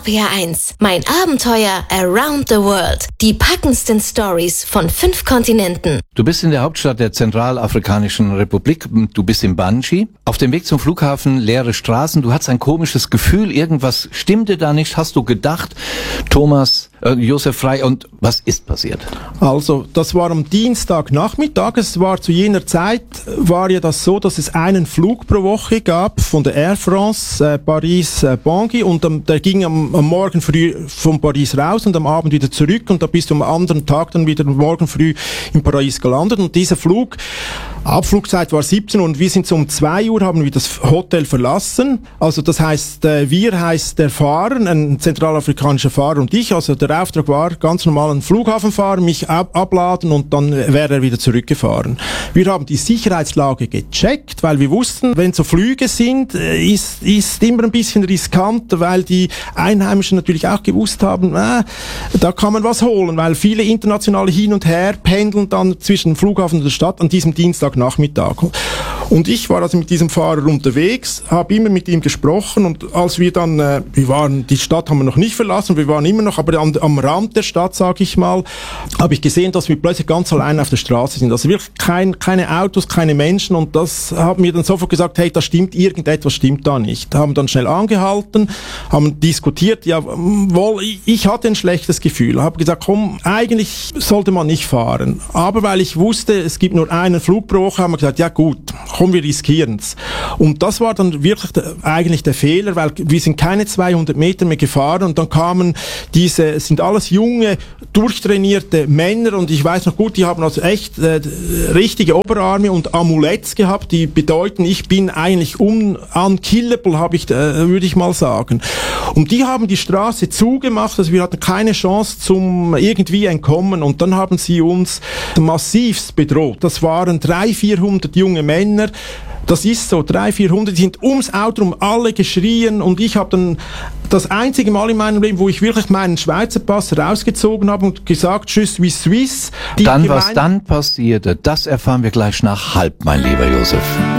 RPR1, mein Abenteuer around the world. Die packendsten Stories von 5 Kontinenten. Du bist in der Hauptstadt der Zentralafrikanischen Republik. Du bist in Banjul. Auf dem Weg zum Flughafen, leere Straßen. Du hattest ein komisches Gefühl. Irgendwas stimmte da nicht. Hast du gedacht, Josef Frey, und was ist passiert? Also, das war am Dienstagnachmittag. Es war zu jener Zeit, war ja das so, dass es einen Flug pro Woche gab von der Air France, Paris-Bangui, und der ging am Morgen früh von Paris raus und am Abend wieder zurück, und da bist du am anderen Tag dann wieder morgen früh in Paris gelandet. Und dieser Flug, Abflugzeit war 17 Uhr, und wir sind so um 2 Uhr, haben wir das Hotel verlassen. Also das heißt, wir heißt der Fahrer, ein zentralafrikanischer Fahrer, und ich. Also der Auftrag war, ganz normal einen Flughafen fahren, mich abladen, und dann wäre er wieder zurückgefahren. Wir haben die Sicherheitslage gecheckt, weil wir wussten, wenn so Flüge sind, ist immer ein bisschen riskant, weil die Einheimischen natürlich auch gewusst haben, da kann man was holen, weil viele internationale hin und her pendeln dann zwischen dem Flughafen und der Stadt an diesem Dienstagnachmittag. Und ich war also mit diesem Fahrer unterwegs, habe immer mit ihm gesprochen, und als wir dann, die Stadt haben wir noch nicht verlassen, wir waren immer noch, aber am Rand der Stadt, sage ich mal, habe ich gesehen, dass wir plötzlich ganz allein auf der Straße sind. Also wirklich keine Autos, keine Menschen, und das haben mir dann sofort gesagt, hey, da stimmt irgendetwas, stimmt da nicht. Haben dann schnell angehalten, haben diskutiert, ich hatte ein schlechtes Gefühl, habe gesagt, komm, eigentlich sollte man nicht fahren. Aber weil ich wusste, es gibt nur einen Flug pro Woche, haben wir gesagt, ja gut, komm, wir riskieren's. Und das war dann wirklich eigentlich der Fehler, weil wir sind keine 200 Meter mehr gefahren, und dann kamen es sind alles junge, durchtrainierte Männer, und ich weiß noch gut, die haben also echt richtige Oberarme und Amuletts gehabt, die bedeuten, ich bin eigentlich unkillable, würde ich mal sagen. Und die haben die Straße zugemacht, also wir hatten keine Chance zum irgendwie entkommen, und dann haben sie uns massivst bedroht. Das waren 300-400 junge Männer. Das ist so, 300-400, die sind ums Auto rum, alle geschrien, und ich habe dann das einzige Mal in meinem Leben, wo ich wirklich meinen Schweizer Pass rausgezogen habe und gesagt, je suis Suisse. Was dann passierte, das erfahren wir gleich nach halb, mein lieber Josef.